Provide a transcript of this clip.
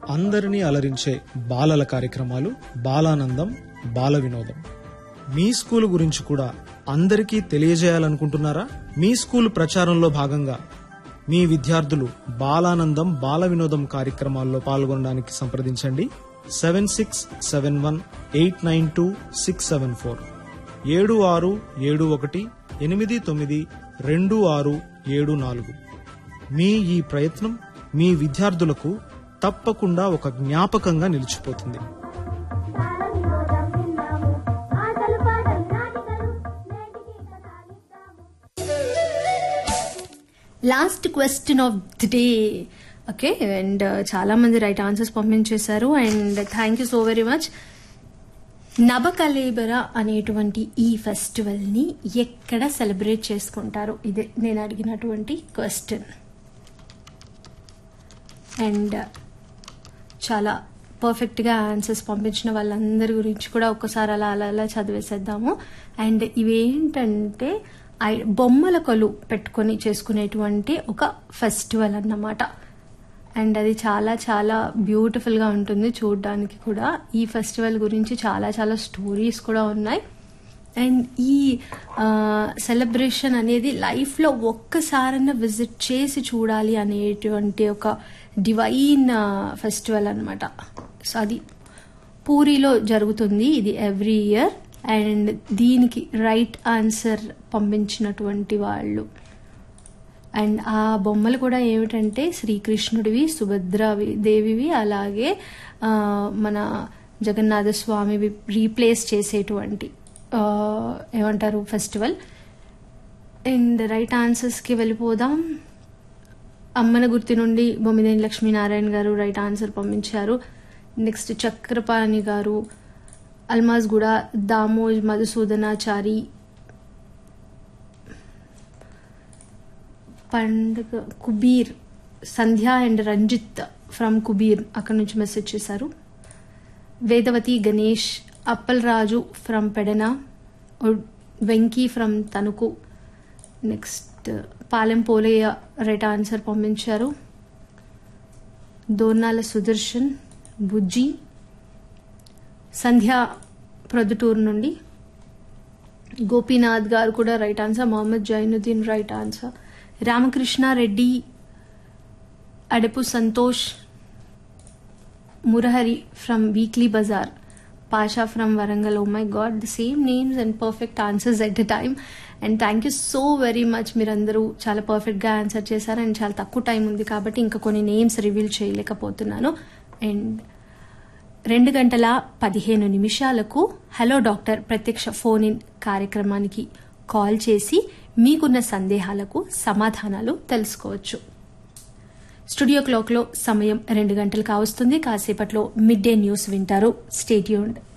అందరినీ అలరించే బాలల కార్యక్రమాలు, బాలానందం, బాల వినోదం. మీ స్కూల్ గురించి కూడా అందరికీ తెలియజేయాలనుకుంటున్నారా? మీ స్కూల్ ప్రచారంలో భాగంగా మీ విద్యార్థులు బాలానందం, బాల వినోదం కార్యక్రమాల్లో పాల్గొనడానికి సంప్రదించండి. 7671892674 7671892674. మీ ఈ ప్రయత్నం మీ విద్యార్థులకు తప్పకుండా ఒక జ్ఞాపకంగా నిలిచిపోతుంది. Last question of the day. Okay, and చాలా మంది రైట్ ఆన్సర్స్ పంపించేశారు and thank you so very much. నబకలేబర అనేటువంటి ఈ ఫెస్టివల్ ని ఎక్కడ సెలబ్రేట్ చేసుకుంటారు? ఇదే నేను అడిగినటువంటి క్వశ్చన్. అండ్ చాలా పర్ఫెక్ట్ గా ఆన్సర్స్ పంపించిన వాళ్ళందరి గురించి కూడా ఒక్కసారి అలా అలా అలా చదివేసేద్దాము. అండ్ ఇవేంటంటే బొమ్మల కొలు పెట్టుకొని చేసుకునేటువంటి ఒక ఫెస్టివల్ అన్నమాట. అండ్ అది చాలా చాలా బ్యూటిఫుల్ గా ఉంటుంది చూడడానికి కూడా. ఈ ఫెస్టివల్ గురించి చాలా చాలా స్టోరీస్ కూడా ఉన్నాయి. అండ్ ఈ సెలబ్రేషన్ అనేది లైఫ్ లో ఒక్కసారన్నా విజిట్ చేసి చూడాలి అనేటువంటి ఒక డివైన్ ఫెస్టివల్ అన్నమాట. సో అది పూరిలో జరుగుతుంది ఇది ఎవ్రీ ఇయర్. అండ్ దీనికి రైట్ ఆన్సర్ పంపించినటువంటి వాళ్ళు అండ్ ఆ బొమ్మలు కూడా ఏమిటంటే శ్రీకృష్ణుడివి, సుభద్రావి దేవివి, అలాగే మన జగన్నాథ స్వామివి రీప్లేస్ చేసేటువంటి ఏమంటారు ఫెస్టివల్. అండ్ రైట్ ఆన్సర్స్కి వెళ్ళిపోదాం. అమ్మన గుర్తి నుండి బొమ్మిదేని లక్ష్మీనారాయణ గారు రైట్ ఆన్సర్ పంపించారు. నెక్స్ట్ చక్రపాణి గారు, అల్మాజ్ కూడా దామోజ్ మధుసూదనాచారి, పండుగ కుబీర్, సంధ్య అండ్ రంజిత్ ఫ్రమ్ కుబీర్ అక్కడి నుంచి మెసేజ్ చేశారు. వేదవతి గణేష్, అప్పల్ రాజు from Pedana, Venky from Tanuku. Next Palem Polayya right answer పంపించారు. దోర్నాల సుదర్శన్, బుజ్జి, సంధ్య ప్రొద్దుటూరు నుండి, గోపీనాథ్ గారు కూడా right answer. Mohammed Zainuddin right answer. Ramakrishna Reddy, Adepu Santosh, Murahari from weekly Bazar, Pasha from Warangal. Oh my God, the same names and perfect answers at the time. And thank you so very much. మీరందరూ చాలా పర్ఫెక్ట్గా answer చేశారు. And చాలా తక్కువ టైం ఉంది కాబట్టి ఇంకా కొన్ని నేమ్స్ రివీల్ చేయలేకపోతున్నాను. అండ్ 2:15 హలో డాక్టర్ ప్రత్యక్ష ఫోన్ ఇన్ కార్యక్రమానికి కాల్ చేసి మీకున్న సందేహాలకు సమాధానాలు తెలుసుకోవచ్చు. స్టూడియో క్లాక్లో సమయం 2 గంటలు కావస్తుంది. కాసేపట్లో మిడ్ డే న్యూస్ వింటారు. Stay tuned.